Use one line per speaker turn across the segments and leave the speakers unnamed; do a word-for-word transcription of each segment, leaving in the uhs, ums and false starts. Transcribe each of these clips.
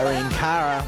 In Cara,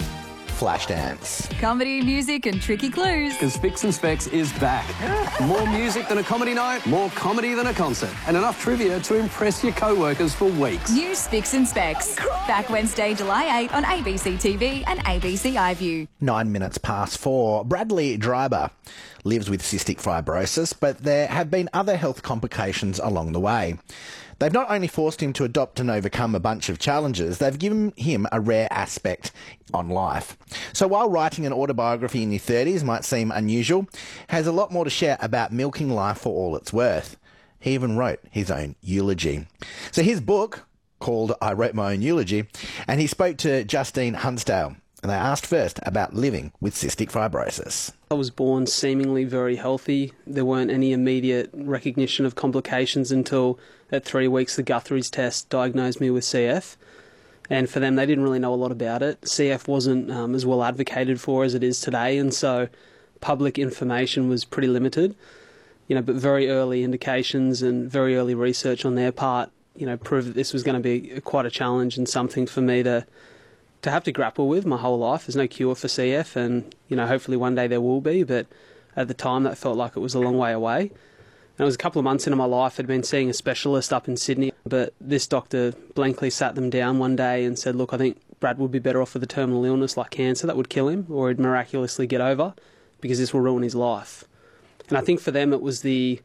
Flashdance.
Comedy, music and tricky clues.
Because Spicks and Specs is back. More music than a comedy night, more comedy than a concert, and enough trivia to impress your co-workers for weeks.
New Spicks and Specs. Back Wednesday, July eighth on A B C T V and A B C iView.
Nine minutes past four. Bradley Dryber lives with cystic fibrosis, but there have been other health complications along the way. They've not only forced him to adopt and overcome a bunch of challenges, they've given him a rare aspect on life. So while writing an autobiography in your thirties might seem unusual, has a lot more to share about milking life for all it's worth. He even wrote his own eulogy. So his book, called I Wrote My Own Eulogy, and he spoke to Justine Hunsdale, and they asked first about living with cystic fibrosis.
I was born seemingly very healthy. There weren't any immediate recognition of complications until at three weeks the Guthrie's test diagnosed me with C F. And for them, they didn't really know a lot about it. C F wasn't um, as well advocated for as it is today, and so public information was pretty limited. You know, but very early indications and very early research on their part, you know, proved that this was going to be quite a challenge and something for me to to have to grapple with my whole life. There's no cure for C F, and, you know, hopefully one day there will be, but at the time that felt like it was a long way away. And it was a couple of months into my life. I'd been seeing a specialist up in Sydney, but this doctor blankly sat them down one day and said, look, I think Brad would be better off with a terminal illness like cancer that would kill him, or he'd miraculously get over, because this will ruin his life. And I think for them it was the,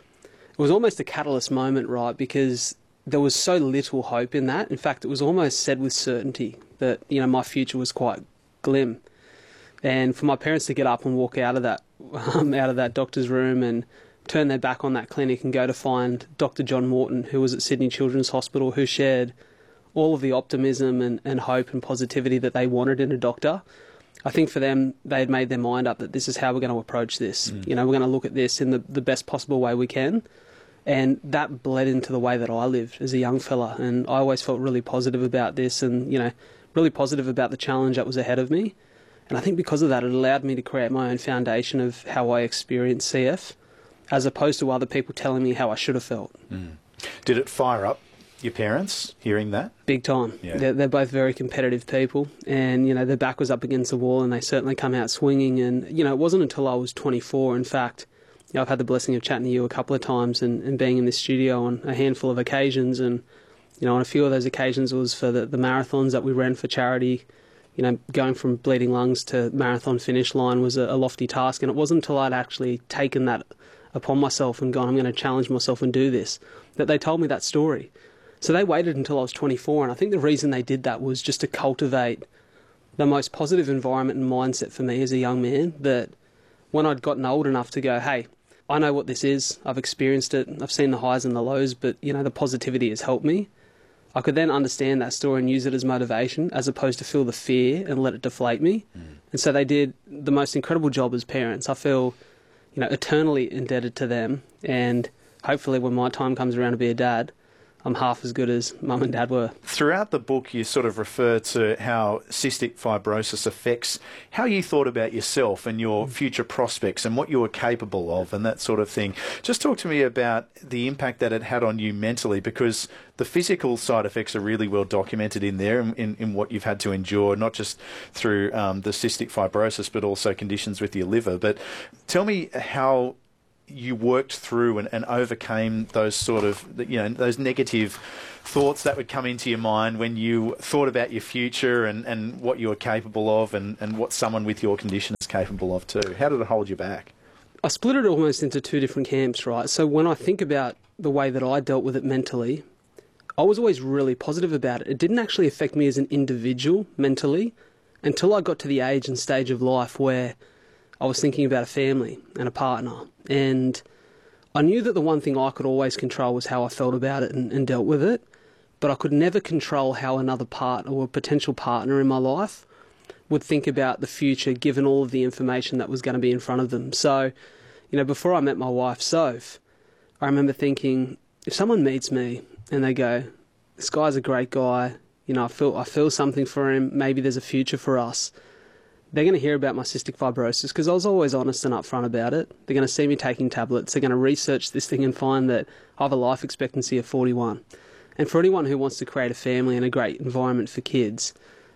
it was almost a catalyst moment, right, because there was so little hope in that. In fact, it was almost said with certainty that, you know, my future was quite glim. And for my parents to get up and walk out of that um, out of that doctor's room and turn their back on that clinic and go to find Doctor John Morton, who was at Sydney Children's Hospital, who shared all of the optimism and, and hope and positivity that they wanted in a doctor. I think for them, they had made their mind up that this is how we're going to approach this. Mm. You know, we're going to look at this in the, the best possible way we can. And that bled into the way that I lived as a young fella. And I always felt really positive about this and, you know, really positive about the challenge that was ahead of me. And I think because of that, it allowed me to create my own foundation of how I experienced C F, as opposed to other people telling me how I should have felt.
Mm. Did it fire up your parents, hearing that?
Big time. Yeah. They're, they're both very competitive people. And, you know, their back was up against the wall and they certainly come out swinging. And, you know, it wasn't until I was twenty-four, in fact, you know, I've had the blessing of chatting to you a couple of times and, and being in this studio on a handful of occasions. And, you know, on a few of those occasions was for the, the marathons that we ran for charity. You know, going from bleeding lungs to marathon finish line was a, a lofty task. And it wasn't until I'd actually taken that upon myself and gone, I'm going to challenge myself and do this, that they told me that story. So they waited until I was twenty-four. And I think the reason they did that was just to cultivate the most positive environment and mindset for me as a young man, that when I'd gotten old enough to go, hey, I know what this is, I've experienced it, I've seen the highs and the lows, but, you know, the positivity has helped me. I could then understand that story and use it as motivation, as opposed to feel the fear and let it deflate me. Mm. And so they did the most incredible job as parents. I feel, you know, eternally indebted to them, and hopefully when my time comes around to be a dad, I'm half as good as mum and dad were.
Throughout the book, you sort of refer to how cystic fibrosis affects how you thought about yourself and your future prospects and what you were capable of and that sort of thing. Just talk to me about the impact that it had on you mentally, because the physical side effects are really well documented in there in, in, in what you've had to endure, not just through um, the cystic fibrosis, but also conditions with your liver. But tell me how you worked through and, and overcame those sort of, you know, those negative thoughts that would come into your mind when you thought about your future and, and what you were capable of and, and what someone with your condition is capable of too. How did it hold you back?
I split it almost into two different camps, right? So when I think about the way that I dealt with it mentally, I was always really positive about it. It didn't actually affect me as an individual mentally until I got to the age and stage of life where I was thinking about a family and a partner. And I knew that the one thing I could always control was how I felt about it and, and dealt with it. But I could never control how another partner or a potential partner in my life would think about the future, given all of the information that was going to be in front of them. So, you know, before I met my wife, Soph, I remember thinking, if someone meets me and they go, this guy's a great guy, you know, I feel I feel something for him, maybe there's a future for us, they're going to hear about my cystic fibrosis because I was always honest and upfront about it. They're going to see me taking tablets. They're going to research this thing and find that I have a life expectancy of forty-one. And for anyone who wants to create a family and a great environment for kids,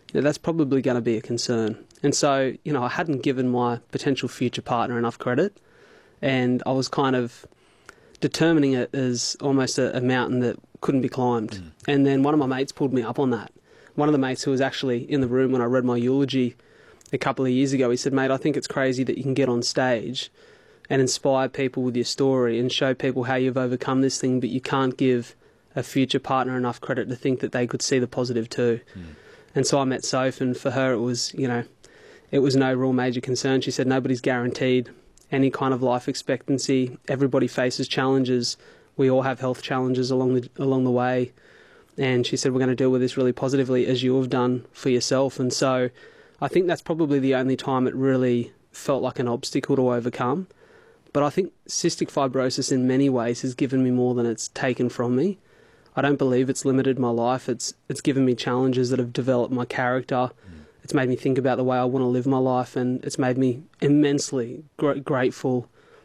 yeah, that's probably going to be a concern. And so, you know, I hadn't given my potential future partner enough credit, and I was kind of determining it as almost a, a mountain that couldn't be climbed. Mm. And then one of my mates pulled me up on that. One of the mates who was actually in the room when I read my eulogy a couple of years ago, he said, mate, I think it's crazy that you can get on stage and inspire people with your story and show people how you've overcome this thing, but you can't give a future partner enough credit to think that they could see the positive too. Mm. And so I met Soph, and for her it was, you know, it was no real major concern. She said nobody's guaranteed any kind of life expectancy. Everybody faces challenges. We all have health challenges along the along the way. And she said, we're going to deal with this really positively, as you have done for yourself. And so I think that's probably the only time it really felt like an obstacle to overcome. But I think cystic fibrosis in many ways has given me more than it's taken from me. I don't believe it's limited my life. It's it's given me challenges that have developed my character. Mm. It's made me think about the way I want to live my life, and it's made me immensely gr- grateful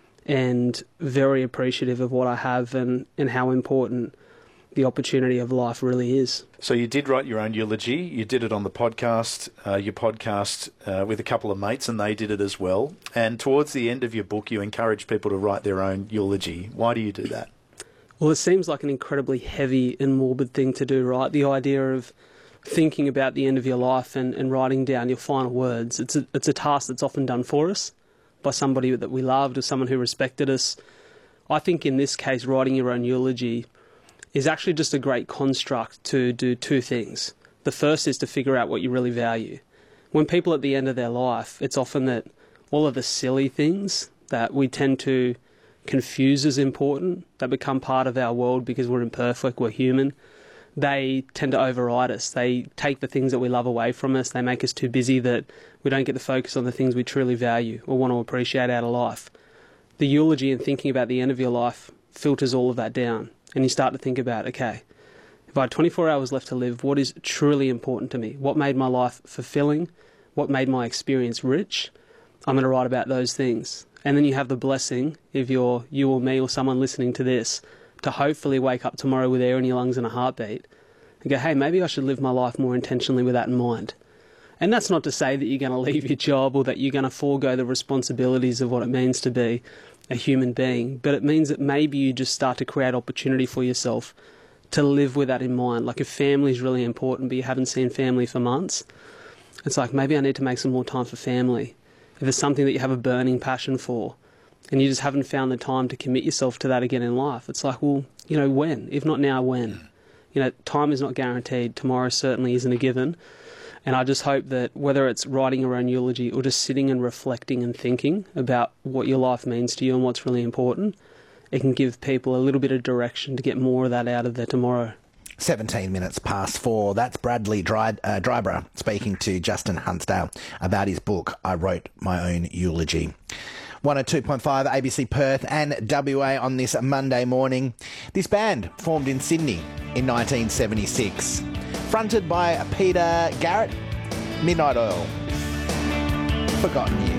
and very appreciative of what I have and, and how important the opportunity of life really is.
So you did write your own eulogy. You did it on the podcast, uh, your podcast uh, with a couple of mates, and they did it as well. And towards the end of your book, you encourage people to write their own eulogy. Why do you do that?
Well, it seems like an incredibly heavy and morbid thing to do, right? The idea of thinking about the end of your life and, and writing down your final words. It's a, it's a task that's often done for us by somebody that we loved or someone who respected us. I think in this case, writing your own eulogy is actually just a great construct to do two things. The first is to figure out what you really value. When people at the end of their life, it's often that all of the silly things that we tend to confuse as important, that become part of our world because we're imperfect, we're human, they tend to override us. They take the things that we love away from us. They make us too busy that we don't get the focus on the things we truly value or want to appreciate out of life. The eulogy and thinking about the end of your life filters all of that down. And you start to think about, okay, if I had twenty-four hours left to live, what is truly important to me? What made my life fulfilling? What made my experience rich? I'm going to write about those things. And then you have the blessing, if you're you or me or someone listening to this, to hopefully wake up tomorrow with air in your lungs and a heartbeat and go, hey, maybe I should live my life more intentionally with that in mind. And that's not to say that you're going to leave your job or that you're going to forego the responsibilities of what it means to be a human being, but it means that maybe you just start to create opportunity for yourself to live with that in mind. Like if family is really important but you haven't seen family for months, it's like maybe I need to make some more time for family. If there's something that you have a burning passion for and you just haven't found the time to commit yourself to that again in life, it's like, well, you know, when? If not now, when? You know, time is not guaranteed. Tomorrow certainly isn't a given. And I just hope that whether it's writing your own eulogy or just sitting and reflecting and thinking about what your life means to you and what's really important, it can give people a little bit of direction to get more of that out of their tomorrow.
seventeen minutes past four. That's Bradley Dry, uh, Dryborough speaking to Justin Hunsdale about his book, I Wrote My Own Eulogy. one oh two point five A B C Perth and W A on this Monday morning. This band formed in Sydney in nineteen seventy-six. Fronted by Peter Garrett, Midnight Oil. Forgotten Years.